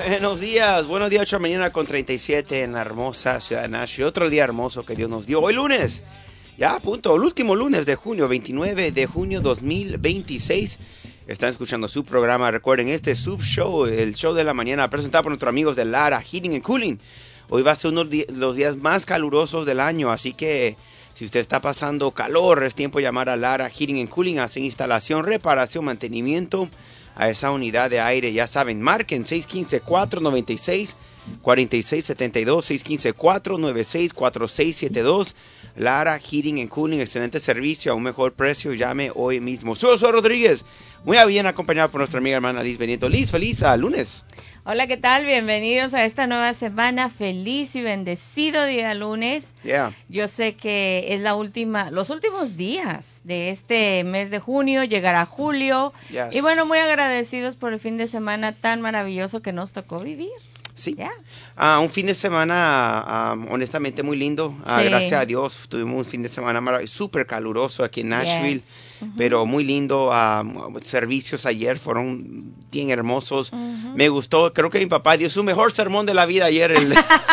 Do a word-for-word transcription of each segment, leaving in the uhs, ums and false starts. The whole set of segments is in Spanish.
Buenos días, buenos días, ocho de la mañana con treinta y siete en la hermosa ciudad de Nashville. Otro día hermoso que Dios nos dio. Hoy lunes, ya a punto, el último lunes de junio, veintinueve de junio dos mil veintiséis. Están escuchando su programa, recuerden, este Sub Show, el show de la mañana, presentado por nuestros amigos de Lara Heating and Cooling. Hoy va a ser uno de los días más calurosos del año, así que si usted está pasando calor, es tiempo de llamar a Lara Heating and Cooling, hacen instalación, reparación, mantenimiento a esa unidad de aire. Ya saben, marquen seis uno cinco, cuatro nueve seis, cuatro seis siete dos, seis uno cinco, cuatro nueve seis, cuatro seis siete dos. Lara Heating and Cooling, excelente servicio a un mejor precio. Llame hoy mismo. Soy Josué Rodríguez, muy bien acompañado por nuestra amiga hermana Liz Benito. Liz, feliz uh, lunes. Hola, ¿qué tal? Bienvenidos a esta nueva semana. Feliz y bendecido día lunes. Yeah. Yo sé que es la última, los últimos días de este mes de junio, llegará julio. Yes. Y bueno, muy agradecidos por el fin de semana tan maravilloso que nos tocó vivir. Sí, Yeah. uh, un fin de semana um, honestamente muy lindo, uh, Sí. gracias a Dios tuvimos un fin de semana súper caluroso aquí en Nashville, Yes. Uh-huh. pero muy lindo. Um, servicios ayer fueron bien hermosos. Uh-huh. Me gustó, creo que mi papá dio su mejor sermón de la vida ayer. El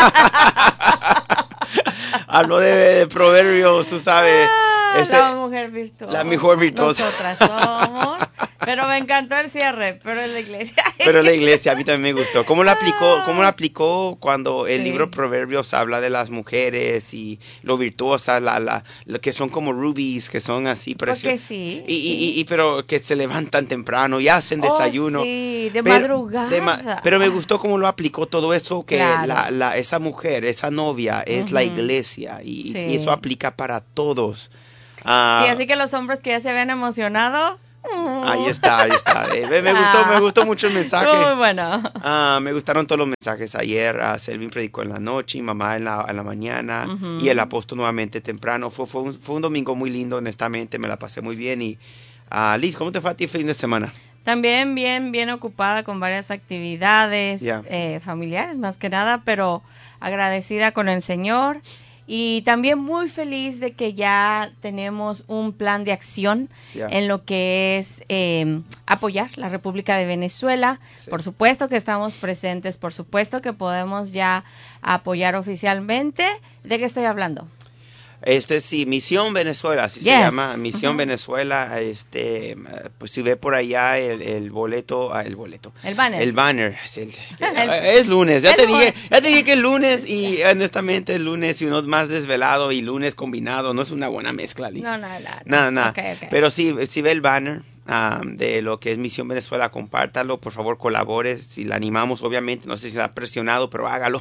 habló de, de proverbios, tú sabes. Ah, Ese- la mujer virtuosa. la mejor virtuosa. Nosotras somos. Pero me encantó el cierre, pero en la iglesia. Pero la iglesia a mí también me gustó. ¿Cómo lo aplicó, cómo lo aplicó cuando el Sí. libro Proverbios habla de las mujeres y lo virtuosas, la, la, lo que son como rubies, que son así Porque preciosas? sí. Y, sí. y, y, pero que se levantan temprano y hacen Oh, desayuno. sí, de Pero- madrugada. de ma- pero me gustó cómo lo aplicó todo eso, que Claro. la, la, esa mujer, esa novia es la Ujú. iglesia y, Sí. y eso aplica para todos. Ah, Sí, así que los hombres que ya se habían emocionado. ahí está, ahí está. Eh, me, me gustó, Ah. me gustó mucho el mensaje. Muy bueno. Ah, me gustaron todos los mensajes ayer. Uh, Selvin predicó en la noche, y mamá en la, en la mañana, Ujú. y el apóstol nuevamente temprano. Fue, fue, un, fue un domingo muy lindo, honestamente, me la pasé muy bien. Y uh, Liz, ¿cómo te fue a ti el fin de semana? También bien, bien ocupada con varias actividades Ya. eh, familiares, más que nada, pero agradecida con el Señor. Y también muy feliz de que ya tenemos un plan de acción Ya. en lo que es eh, apoyar la República de Venezuela. Sí. Por supuesto que estamos presentes, por supuesto que podemos ya apoyar oficialmente. ¿De qué estoy hablando? Este sí, Misión Venezuela, así se Yes. llama, Misión Ujú. Venezuela. Este, pues si ve por allá el, el boleto, ah, el boleto. El banner. El banner. Es, el- El- es lunes, ya el te dije, lunes. ya te dije que es lunes y honestamente el lunes y uno es más desvelado y lunes combinado no es una buena mezcla, Liz. No, no, no, no. Nada, nada. Ok, ok. Pero sí, si ve el banner um, de lo que es Misión Venezuela, compártalo, por favor, colabore. Si la animamos, obviamente, no sé si la ha presionado, pero hágalo.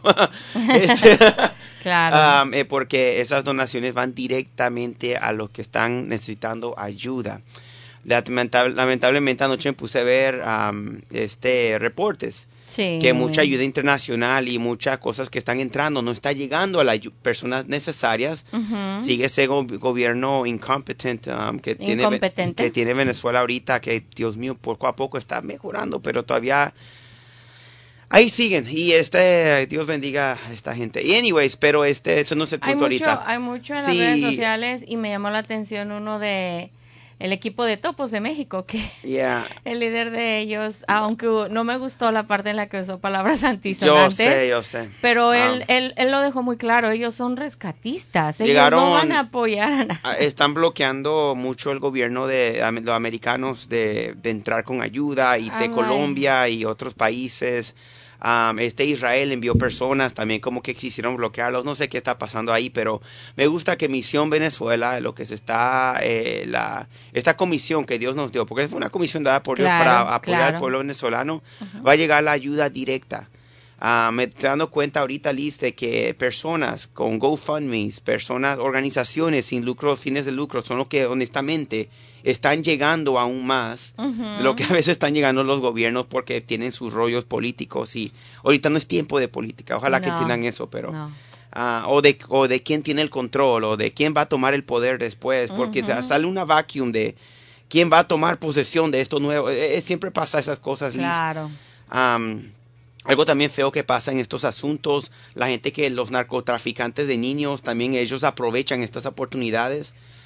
Este, Claro. um, eh, porque esas donaciones van directamente a los que están necesitando ayuda. Lamenta- Lamentablemente anoche me puse a ver um, este reportes Sí. que mucha ayuda internacional y muchas cosas que están entrando no está llegando a las ayu- personas necesarias. Ujú. Sigue ese go- gobierno incompetent um, que, tiene, Ve- Incompetente. que tiene Venezuela ahorita, que Dios mío, poco a poco está mejorando, pero todavía ahí siguen. Y este, Dios bendiga a esta gente. Y anyways, pero este, eso no es el Hay punto mucho, ahorita. hay mucho en Sí. las redes sociales y me llamó la atención uno de el equipo de Topos de México, que Yeah. el líder de ellos, aunque no me gustó la parte en la que usó palabras Yo antisonantes, sé, yo sé. pero Ah, él, él, él lo dejó muy claro, ellos son rescatistas, ellos Llegaron- no van a apoyar a nadie. ah, están bloqueando mucho el gobierno de am- los americanos de, de entrar con ayuda y de Ay. Colombia y otros países. Um, este Israel envió personas también como que quisieron bloquearlos. No sé qué está pasando ahí, pero me gusta que Misión Venezuela, lo que se está, eh, la, esta comisión que Dios nos dio, porque fue una comisión dada por Dios Claro, para apoyar claro. al pueblo venezolano, va a llegar la ayuda directa. Ah, me estoy dando cuenta ahorita, Liz, de que personas con GoFundMes, personas, organizaciones sin lucro, fines de lucro, son los que honestamente están llegando aún más Ujú. de lo que a veces están llegando los gobiernos porque tienen sus rollos políticos y ahorita no es tiempo de política. Ojalá que No, entiendan eso, pero... no. ah, o, de, o de quién tiene el control o de quién va a tomar el poder después, porque Ujú. sale una vacuum de quién va a tomar posesión de esto nuevo. Eh, eh, siempre pasa esas cosas, Liz. Claro. Am, algo también feo que pasa en estos asuntos, la gente que los narcotraficantes de niños, también ellos aprovechan estas oportunidades.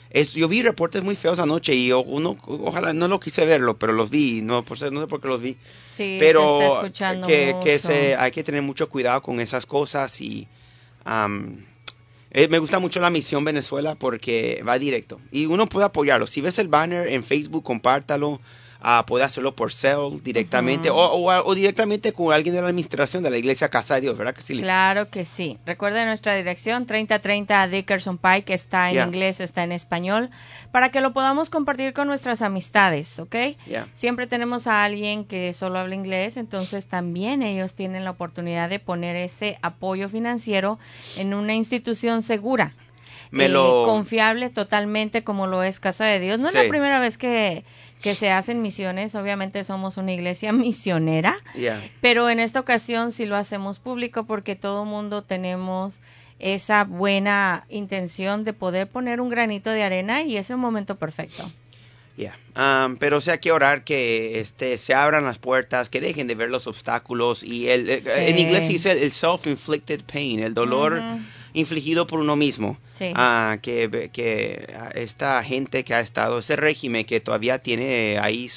Es, yo vi reportes muy feos anoche y yo, uno, ojalá no lo quise verlo, pero los vi, no, por, no sé por qué los vi. Sí, pero se está escuchando que, mucho. que se, hay que tener mucho cuidado con esas cosas y um, eh, me gusta mucho la misión Venezuela porque va directo y uno puede apoyarlo. Si ves el banner en Facebook, compártalo. Uh, puede hacerlo por cel directamente uh-huh. o, o, o directamente con alguien de la administración de la iglesia Casa de Dios, ¿verdad que sí, Liz? Claro que sí. Recuerden nuestra dirección treinta treinta Dickerson Pike, está en yeah. inglés, está en español, para que lo podamos compartir con nuestras amistades, ¿ok? Yeah. Siempre tenemos a alguien que solo habla inglés, entonces también ellos tienen la oportunidad de poner ese apoyo financiero en una institución segura. Me eh, lo... confiable totalmente como lo es Casa de Dios. No sí. es la primera vez que, que se hacen misiones, obviamente somos una iglesia misionera, yeah. pero en esta ocasión sí lo hacemos público porque todo mundo tenemos esa buena intención de poder poner un granito de arena y es el momento perfecto. Yeah. Um, pero sí hay que orar que este, se abran las puertas, que dejen de ver los obstáculos y el, sí. en inglés se dice el self-inflicted pain, el dolor uh-huh. infligido por uno mismo. Sí. Uh, que, que esta gente que ha estado, ese régimen que todavía tiene ahí,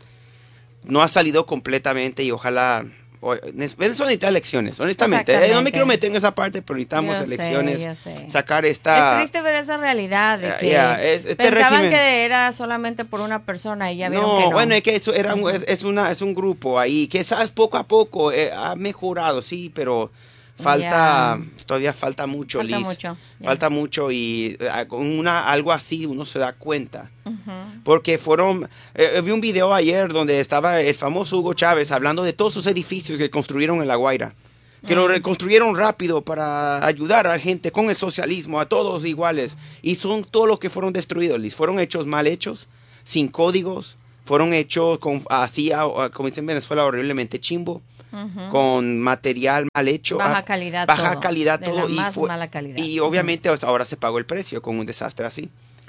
no ha salido completamente y ojalá... Venezuela necesita elecciones, honestamente. Eh, no me quiero meter en esa parte, pero necesitamos yo elecciones. Sé, yo sé. Sacar esta... Es triste ver esa realidad de que yeah, es, este pensaban régimen... que era solamente por una persona y ya vieron no, que no. bueno, es que eso era un, es, es, una, es un grupo ahí que quizás poco a poco eh, ha mejorado, sí, pero falta, yeah. todavía falta mucho, falta Liz. Mucho. Falta yeah. mucho y uh, con una, algo así uno se da cuenta. Uh-huh. Porque fueron, eh, vi un video ayer donde estaba el famoso Hugo Chávez hablando de todos sus edificios que construyeron en La Guaira. Que uh-huh. lo reconstruyeron rápido para ayudar a la gente con el socialismo, a todos iguales. Y son todos los que fueron destruidos, Liz. Fueron hechos mal hechos, sin códigos. Fueron hechos con, así, como dicen en Venezuela, horriblemente chimbo. Uh-huh. Con material mal hecho. Baja calidad baja todo. calidad de todo. La y más fue, mala calidad. Y obviamente uh-huh. ahora se pagó el precio con un desastre así.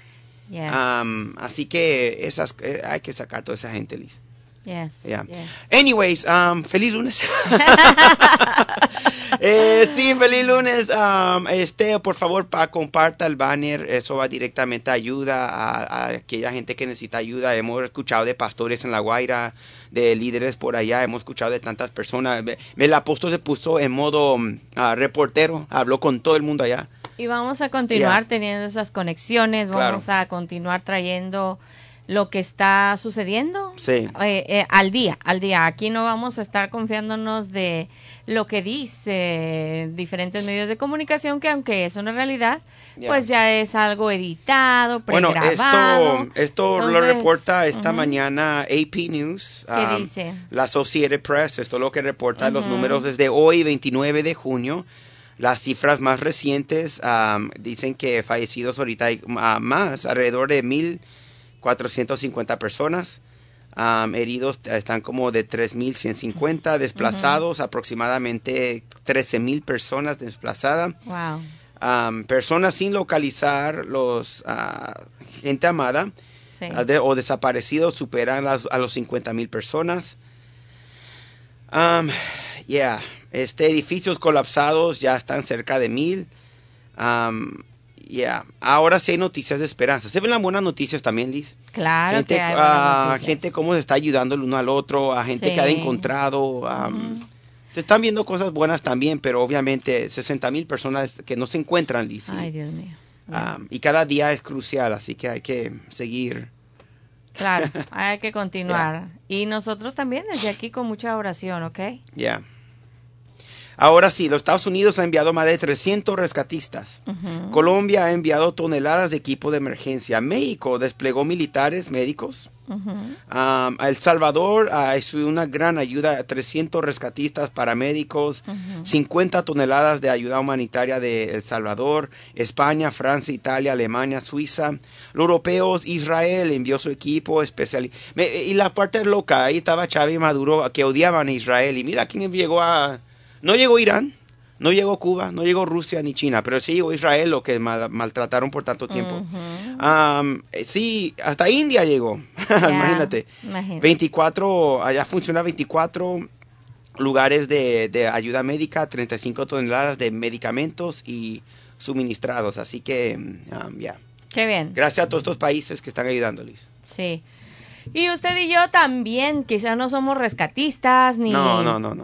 Yes. Um, así que esas, eh, hay que sacar toda esa gente, Liz. Yes, yeah. yes. Anyways, um, feliz lunes. eh, sí, feliz lunes. Um, este, por favor, pa, comparta el banner. Eso va directamente a ayuda a, a aquella gente que necesita ayuda. Hemos escuchado de pastores en La Guaira, de líderes por allá. Hemos escuchado de tantas personas. El apóstol se puso en modo uh, reportero. Habló con todo el mundo allá. Y vamos a continuar yeah. teniendo esas conexiones. Vamos claro. a continuar trayendo lo que está sucediendo sí. eh, eh, al día, al día. Aquí no vamos a estar confiándonos de lo que dice diferentes medios de comunicación, que aunque es una realidad, yeah. pues ya es algo editado, pregrabado. Bueno, esto, esto Entonces, lo reporta esta uh-huh. mañana A P News. ¿Qué um, dice? La Associated Press, esto es lo que reporta uh-huh. los números desde hoy, veintinueve de junio. Las cifras más recientes um, dicen que fallecidos ahorita hay uh, más, alrededor de mil cuatrocientas cincuenta personas. Um, heridos están como de tres mil ciento cincuenta. Desplazados, uh-huh. aproximadamente trece mil personas desplazadas. Wow. Um, personas sin localizar, los uh, gente amada sí. uh, de, o desaparecidos superan las, a los cincuenta mil personas. Um, yeah. Este, edificios colapsados ya están cerca de mil. Um, yeah. Ahora sí hay noticias de esperanza. ¿Se ven las buenas noticias también, Liz? Claro gente, que hay buenas uh, gente cómo se está ayudando el uno al otro, a gente sí. que ha encontrado. Um, uh-huh. Se están viendo cosas buenas también, pero obviamente sesenta mil personas que no se encuentran, Liz. Ay, Dios mío. Yeah. Um, y cada día es crucial, así que hay que seguir. Claro, hay que continuar. Yeah. Y nosotros también desde aquí con mucha oración, ¿ok? Ya. Yeah. Ahora sí, los Estados Unidos ha enviado más de trescientos rescatistas. Uh-huh. Colombia ha enviado toneladas de equipo de emergencia. México desplegó militares, médicos. Uh-huh. Um, El Salvador ha hecho una gran ayuda, trescientos rescatistas, paramédicos, uh-huh. cincuenta toneladas de ayuda humanitaria de El Salvador. España, Francia, Italia, Alemania, Suiza. Los europeos, Israel envió su equipo especial. Me, y la parte loca, ahí estaba Chávez y Maduro que odiaban a Israel. Y mira quién llegó a... No llegó Irán, no llegó Cuba, no llegó Rusia ni China, pero sí llegó Israel, lo que mal, maltrataron por tanto tiempo. Uh-huh. Um, sí, hasta India llegó, yeah, imagínate. imagínate. veinticuatro, allá funciona veinticuatro lugares de, de ayuda médica, treinta y cinco toneladas de medicamentos y suministrados, así que, um, ya. Yeah. Qué bien. Gracias a todos estos países que están ayudando, Liz. Sí. Y usted y yo también, quizá no somos rescatistas ni no, no, no, no.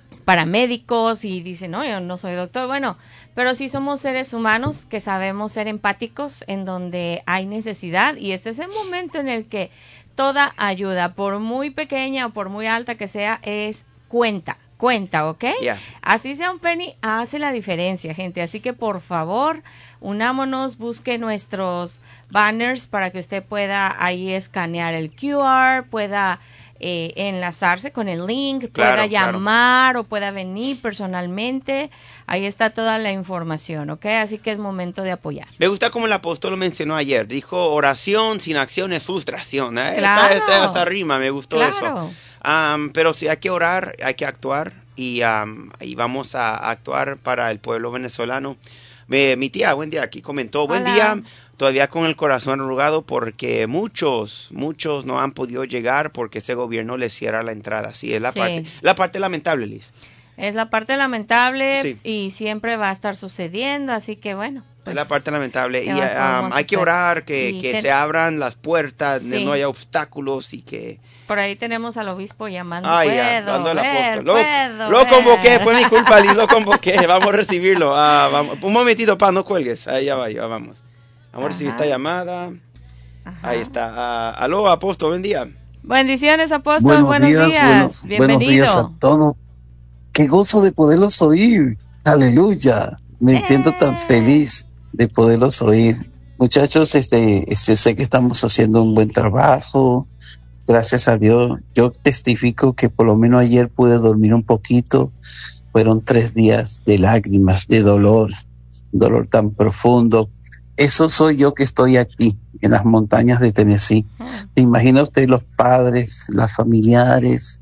paramédicos y dicen, no, yo no soy doctor. Bueno, pero sí somos seres humanos que sabemos ser empáticos en donde hay necesidad y este es el momento en el que toda ayuda, por muy pequeña o por muy alta que sea, es cuenta. Cuenta, ¿ok? Yeah. Así sea un penny, hace la diferencia, gente. Así que, por favor, unámonos, busque nuestros banners para que usted pueda ahí escanear el Q R, pueda eh, enlazarse con el link, claro, pueda llamar claro. o pueda venir personalmente. Ahí está toda la información, ¿ok? Así que es momento de apoyar. Me gusta como el apóstol lo mencionó ayer. Dijo, oración sin acción es frustración. ¿eh? Claro. Esta, esta, esta rima, me gustó claro. eso. Um, pero sí, hay que orar, hay que actuar y, um, y vamos a actuar para el pueblo venezolano. Me, mi tía, buen día, aquí comentó, buen Hola. día, todavía con el corazón arrugado porque muchos, muchos no han podido llegar porque ese gobierno les cierra la entrada. Sí, es la, Sí. parte, la parte lamentable, Liz. Es la parte lamentable Sí. y siempre va a estar sucediendo, así que bueno. Es la parte lamentable y ¿qué más podemos um, hay que hacer? orar que, Y que ten- se abran las puertas, Sí. no haya obstáculos y que... Por ahí tenemos al obispo llamando. Ay, puedo, ya, dando el ver, apóstol. Lo, puedo lo ver. convoqué, fue mi culpa, Liz, lo convoqué. Vamos a recibirlo. Ah, vamos. Un momentito, pa, no cuelgues. Ahí ya va, ya vamos. Vamos a recibir Ajá. esta llamada. Ajá. Ahí está. Ah, aló, apóstol, buen día. Bendiciones, apóstol. Buenos, Buenos, días, días. buenos, Bienvenido. buenos días a todos. Qué gozo de poderlos oír. Aleluya. Me Eh. siento tan feliz de poderlos oír. Muchachos, este, este, sé que estamos haciendo un buen trabajo. Gracias a Dios. Yo testifico que por lo menos ayer pude dormir un poquito. Fueron tres días de lágrimas, de dolor, dolor tan profundo. Eso soy yo que estoy aquí, en las montañas de Tennessee. ¿Se imagina usted los padres, las familiares?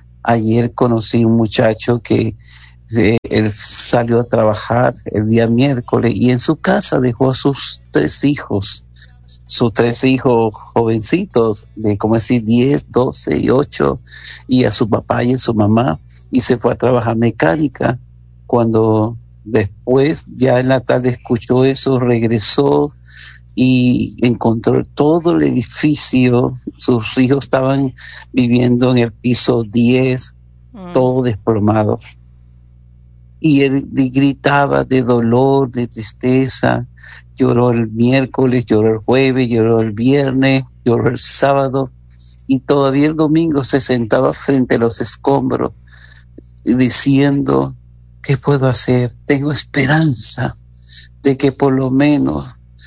Ayer conocí un muchacho que eh, él salió a trabajar el día miércoles y en su casa dejó a sus tres hijos, sus tres hijos jovencitos, de como decir diez, doce y ocho, y a su papá y a su mamá, y se fue a trabajar mecánica. Cuando después, ya en la tarde escuchó eso, regresó y encontró todo el edificio. Sus hijos estaban viviendo en el piso diez, Mm. todo desplomado. Y él gritaba de dolor, de tristeza. Lloró el miércoles, lloró el jueves, lloró el viernes, lloró el sábado. Y todavía el domingo se sentaba frente a los escombros diciendo, ¿qué puedo hacer? Tengo esperanza de que por lo menos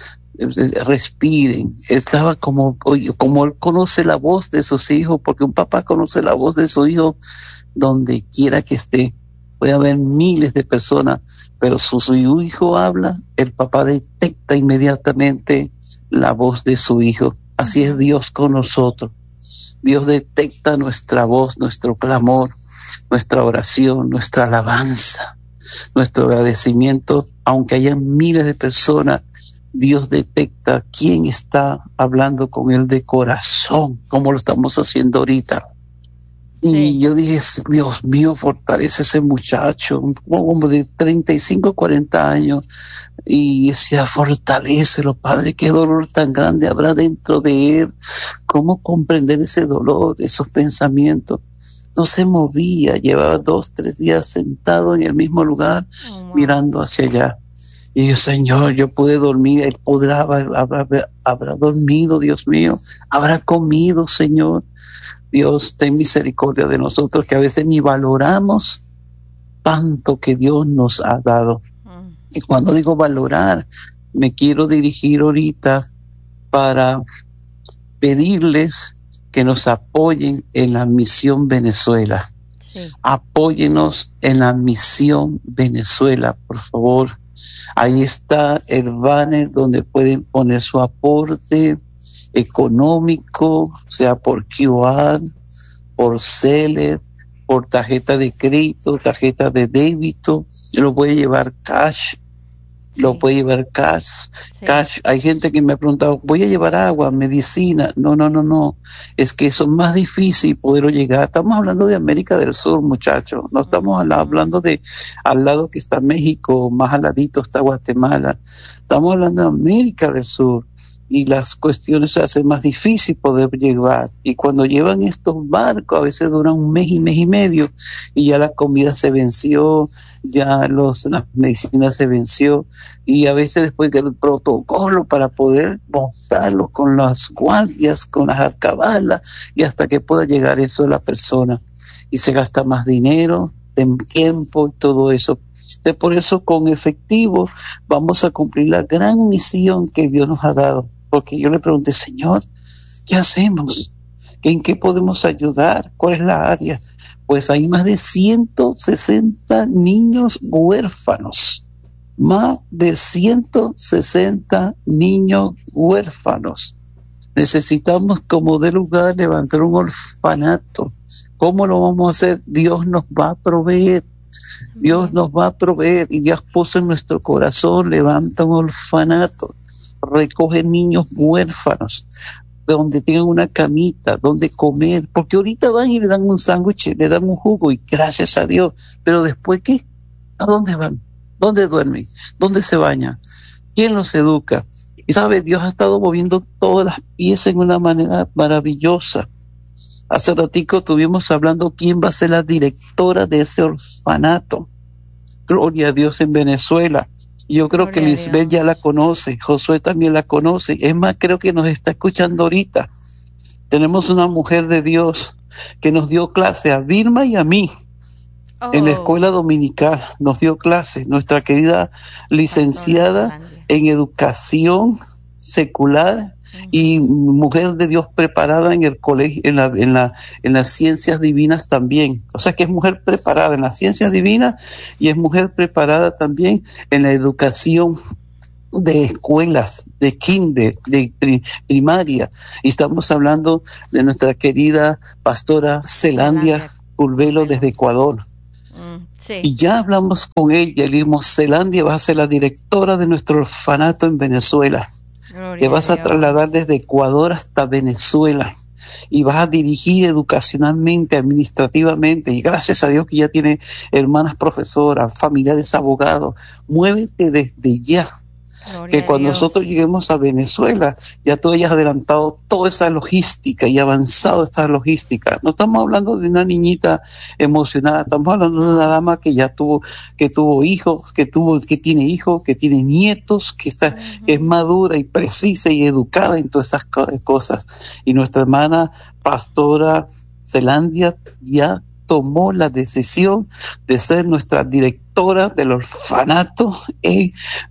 respiren. Estaba como, como él conoce la voz de sus hijos, porque un papá conoce la voz de su hijo donde quiera que esté. Puede haber miles de personas, pero si su hijo habla, el papá detecta inmediatamente la voz de su hijo. Así es Dios con nosotros. Dios detecta nuestra voz, nuestro clamor, nuestra oración, nuestra alabanza, nuestro agradecimiento. Aunque haya miles de personas, Dios detecta quién está hablando con él de corazón, como lo estamos haciendo ahorita. Y Sí. yo dije, Dios mío, fortalece a ese muchacho, como de treinta y cinco, cuarenta años. Y decía, fortalécelo, Padre, qué dolor tan grande habrá dentro de él. ¿Cómo comprender ese dolor, esos pensamientos? No se movía, llevaba dos, tres días sentado en el mismo lugar, Oh, wow. mirando hacia allá. Y yo, Señor, yo pude dormir, él podrá, habrá, habrá dormido, Dios mío, habrá comido, Señor. Dios, ten misericordia de nosotros, que a veces ni valoramos tanto que Dios nos ha dado. Mm. Y cuando digo valorar, me quiero dirigir ahorita para pedirles que nos apoyen en la misión Venezuela. Sí. Apóyenos en la misión Venezuela, por favor. Ahí está el banner donde pueden poner su aporte económico, sea por Q R, por Seller, por tarjeta de crédito, tarjeta de débito. Lo puede llevar cash, lo puede llevar cash, Sí. cash. Hay gente que me ha preguntado, voy a llevar agua, medicina. No, no, no, no. Es que eso es más difícil poderlo llegar. Estamos hablando de América del Sur, muchachos. No estamos al- hablando de al lado que está México, más al ladito está Guatemala. Estamos hablando de América del Sur. y las cuestiones se hacen más difícil poder llevar. Y cuando llevan estos barcos, a veces duran un mes y mes y medio, y ya la comida se venció, ya los, las medicinas se venció, y a veces después que el protocolo para poder montarlo con las guardias, con las alcabalas, y hasta que pueda llegar eso a la persona. Y se gasta más dinero, tiempo y todo eso. De por eso con efectivo vamos a cumplir la gran misión que Dios nos ha dado. Porque yo le pregunté, Señor, ¿qué hacemos? ¿En qué podemos ayudar? ¿Cuál es la área? Pues hay más de ciento sesenta niños huérfanos. Más de ciento sesenta niños huérfanos. Necesitamos como de lugar levantar un orfanato. ¿Cómo lo vamos a hacer? Dios nos va a proveer. Dios nos va a proveer y Dios puso en nuestro corazón, levanta un orfanato, recoge niños huérfanos, donde tengan una camita, donde comer, porque ahorita van y le dan un sándwich, le dan un jugo y gracias a Dios, pero después ¿qué? ¿A dónde van? ¿Dónde duermen? ¿Dónde se bañan? ¿Quién los educa? Y sabe, Dios ha estado moviendo todas las piezas en una manera maravillosa. Hace ratico estuvimos hablando quién va a ser la directora de ese orfanato. Gloria a Dios en Venezuela. Yo creo Gloria que Lisbeth ya la conoce, Josué también la conoce. Es más, creo que nos está escuchando ahorita. Tenemos una mujer de Dios que nos dio clase a Vilma y a mí oh. en la escuela dominical. Nos dio clase, nuestra querida licenciada en educación secular y mujer de Dios preparada en el colegio, en la, en la, en las ciencias divinas también. O sea que es mujer preparada en las ciencias divinas y es mujer preparada también en la educación de escuelas, de kinder, de pri, primaria. Y estamos hablando de nuestra querida pastora Zelandia Curvelo desde Ecuador. Mm, sí. Y ya hablamos con ella, le dijimos, Zelandia va a ser la directora de nuestro orfanato en Venezuela. Gloria Te vas a, a trasladar desde Ecuador hasta Venezuela y vas a dirigir educacionalmente, administrativamente, y gracias a Dios que ya tiene hermanas profesoras, familiares abogados. Muévete desde ya. Gloria que cuando nosotros lleguemos a Venezuela, ya tú hayas adelantado toda esa logística y avanzado esta logística. No estamos hablando de una niñita emocionada, estamos hablando de una dama que ya tuvo, que tuvo hijos, que tuvo, que tiene hijos, que tiene nietos, que está, uh-huh. que es madura y precisa y educada en todas esas cosas. Y nuestra hermana pastora Zelandia ya tomó la decisión de ser nuestra directora del orfanato en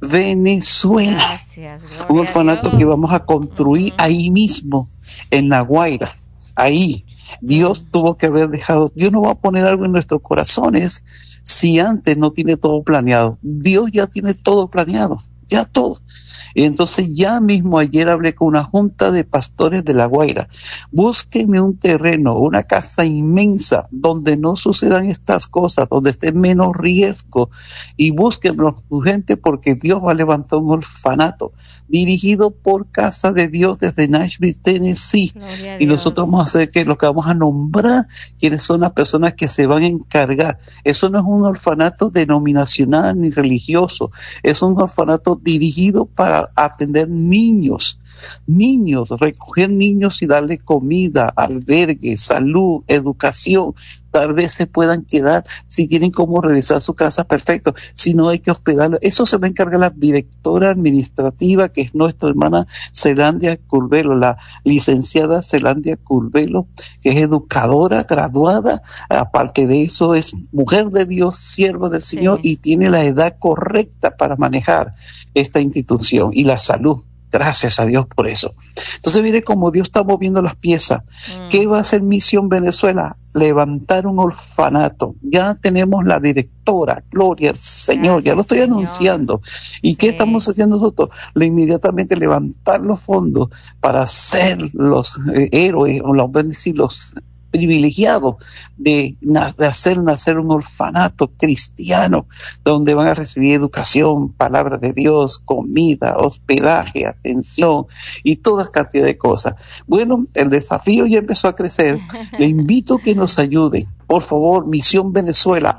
Venezuela. Gracias, un orfanato que vamos a construir uh-huh. ahí mismo, en La Guaira, ahí. Dios uh-huh. tuvo que haber dejado, Dios no va a poner algo en nuestros corazones si antes no tiene todo planeado. Dios ya tiene todo planeado, ya todo. Y entonces ya mismo ayer hablé con una junta de pastores de La Guaira. Búsquenme un terreno, una casa inmensa donde no sucedan estas cosas, donde esté menos riesgo, y búsquenme urgente porque Dios va a levantar un orfanato dirigido por Casa de Dios desde Nashville, Tennessee. Y nosotros vamos a hacer que lo que vamos a nombrar quiénes son las personas que se van a encargar. Eso no es un orfanato denominacional ni religioso, es un orfanato dirigido para atender niños, niños, recoger niños y darle comida, albergue, salud, educación. Tal vez se puedan quedar, si tienen cómo regresar a su casa, perfecto. Si no, hay que hospedarlo. Eso se va a encargar la directora administrativa, que es nuestra hermana Zelandia Curvelo, la licenciada Zelandia Curvelo, que es educadora, graduada. Aparte de eso, es mujer de Dios, sierva del Señor, sí. y tiene la edad correcta para manejar esta institución y la salud. Gracias a Dios por eso. Entonces mire cómo Dios está moviendo las piezas. Mm. ¿Qué va a hacer Misión Venezuela? Levantar un orfanato. Ya tenemos la directora, gloria al Señor, Gracias, ya lo estoy Señor. anunciando. ¿Y sí. qué estamos haciendo nosotros? Le inmediatamente levantar los fondos para ser los eh, héroes, o los, decir, los privilegiados de, de hacer nacer un orfanato cristiano donde van a recibir educación, palabra de Dios, comida, hospedaje, atención y toda cantidad de cosas. Bueno, el desafío ya empezó a crecer. Le invito a que nos ayuden. Por favor, Misión Venezuela,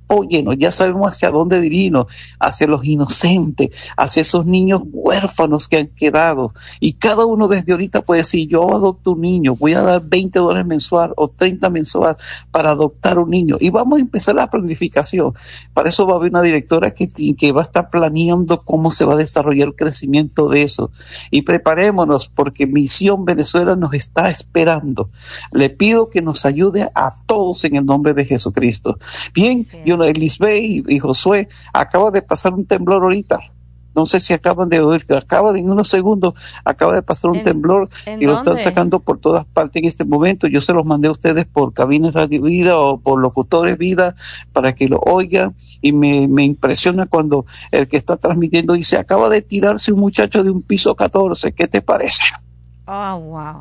apóyenos, ya sabemos hacia dónde dirigirnos, hacia los inocentes, hacia esos niños huérfanos que han quedado. Y cada uno desde ahorita puede decir, yo adopto un niño, voy a dar veinte dólares mensual o treinta mensual para adoptar un niño. Y vamos a empezar la planificación. Para eso va a haber una directora que, que va a estar planeando cómo se va a desarrollar el crecimiento de eso. Y preparémonos porque Misión Venezuela nos está esperando. Le pido que nos ayude a todos en el nombre de Jesucristo. Bien, sí. Yo, Lisbeth y, y Josué, acaba de pasar un temblor ahorita. No sé si acaban de oír, acaba de en unos segundos, acaba de pasar un ¿En, temblor ¿en y lo dónde? Están sacando por todas partes en este momento. Yo se los mandé a ustedes por Cabines Radio Vida o por Locutores Vida para que lo oigan y me, me impresiona cuando el que está transmitiendo dice, acaba de tirarse un muchacho de un piso catorce, ¿qué te parece? Oh, wow.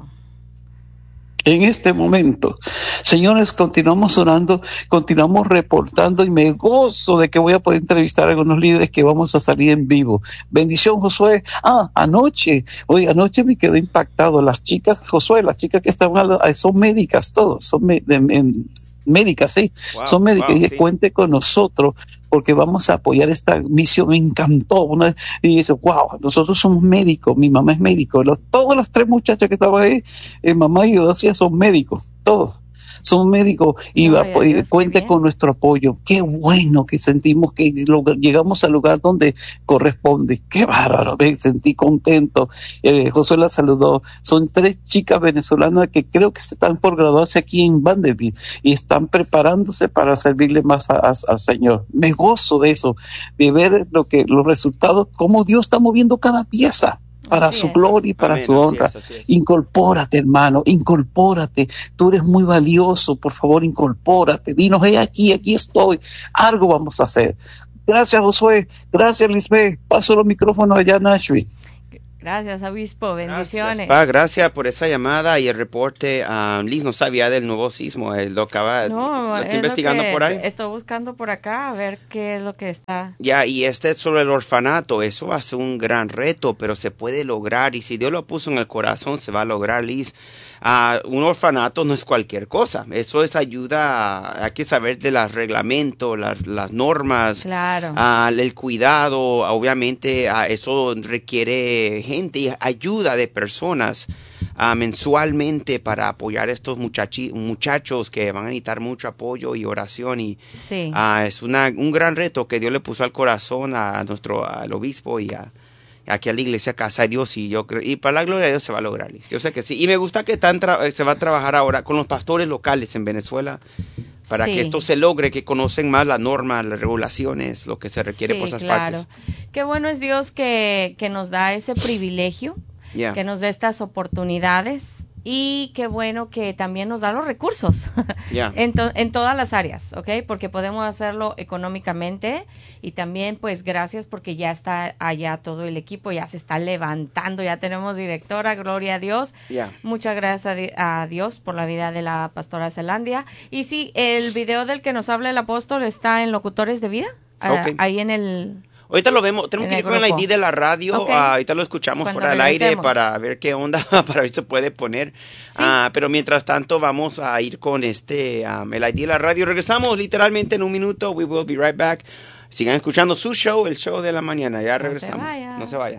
En este momento, señores, continuamos orando, continuamos reportando y me gozo de que voy a poder entrevistar a algunos líderes que vamos a salir en vivo. Bendición, Josué. Ah, anoche, oye, anoche me quedé impactado. Las chicas, Josué, las chicas que estaban, son médicas, todos, son me, de, en, médicas, sí, wow, son médicas wow, y sí. Cuente con nosotros porque vamos a apoyar esta misión. Me encantó. Una, y dice, wow, nosotros somos médicos, mi mamá es médico. Los, todas las tres muchachas que estaban ahí, eh, mamá y yo decía, son médicos, todos. Son médicos y va, Dios, cuente con nuestro apoyo. Qué bueno que sentimos que lo, llegamos al lugar donde corresponde. Qué bárbaro, me sentí contento. Eh, Josué la saludó. Son tres chicas venezolanas que creo que se están por graduarse aquí en Vanderbilt y están preparándose para servirle más al Señor. Me gozo de eso, de ver lo que los resultados, cómo Dios está moviendo cada pieza. Para así su es. Gloria y para Amén, su honra. Así es, así es. Incorpórate, hermano, incorpórate. Tú eres muy valioso, por favor, incorpórate. Dinos, hey, aquí, aquí estoy. Algo vamos a hacer. Gracias, Josué. Gracias, Lisbeth. Paso los micrófonos allá a Nashville. Gracias, obispo. Bendiciones. Gracias, pa, gracias por esa llamada y el reporte. Um, Liz no sabía del nuevo sismo. Él lo acaba, no, lo está investigando por ahí. Estoy buscando por acá a ver qué es lo que está. Ya, y este es sobre el orfanato. Eso va a ser un gran reto, pero se puede lograr. Y si Dios lo puso en el corazón, se va a lograr, Liz. Uh, un orfanato no es cualquier cosa. Eso es ayuda. Hay que saber de los reglamentos, las, las normas, claro. uh, el cuidado. Obviamente, uh, eso requiere gente y ayuda de personas uh, mensualmente para apoyar a estos muchachi- muchachos que van a necesitar mucho apoyo y oración. Y sí. uh, es una, un gran reto que Dios le puso al corazón a nuestro al obispo y a aquí a la iglesia Casa de Dios, y yo creo, y para la gloria de Dios se va a lograr. Yo sé que sí. Y me gusta que están tra- se va a trabajar ahora con los pastores locales en Venezuela para sí. que esto se logre, que conocen más las normas, las regulaciones, lo que se requiere sí, por esas claro. partes. Qué bueno es Dios que, que nos da ese privilegio, yeah. que nos da estas oportunidades. Y qué bueno que también nos da los recursos yeah. en, to- en todas las áreas, ¿ok? Porque podemos hacerlo económicamente y también, pues, gracias porque ya está allá todo el equipo, ya se está levantando, ya tenemos directora, gloria a Dios. Yeah. Muchas gracias a, di- a Dios por la vida de la pastora Zelandia. Y sí, el video del que nos habla el apóstol está en Locutores de Vida, okay. uh, ahí en el... Ahorita lo vemos, tenemos que ir con el I D de la radio, okay. uh, ahorita lo escuchamos Cuando fuera del aire regresemos. para ver qué onda, para ver si se puede poner. Sí. Uh, pero mientras tanto vamos a ir con este um, el I D de la radio. Regresamos literalmente en un minuto. We will be right back. Sigan escuchando su show, el show de la mañana. Ya regresamos. No se vaya. No se vaya.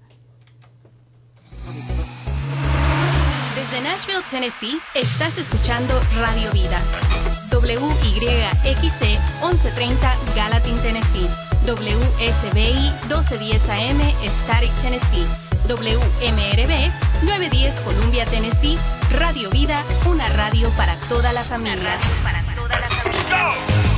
Desde Nashville, Tennessee, estás escuchando Radio Vida. W Y X C once treinta Gallatin, Tennessee. W S B I doce diez A M Static, Tennessee. W M R B nueve diez Columbia, Tennessee. Radio Vida, una radio para toda la familia. Una radio para toda la familia.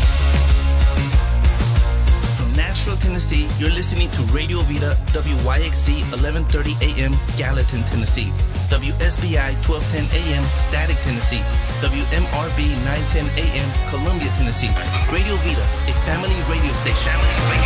From Nashville, Tennessee, you're listening to Radio Vida, W Y X C eleven thirty A M Gallatin, Tennessee. W S B I twelve ten A M Static, Tennessee. W M R B nine ten A M Columbia, Tennessee. Radio Vida, a family radio station.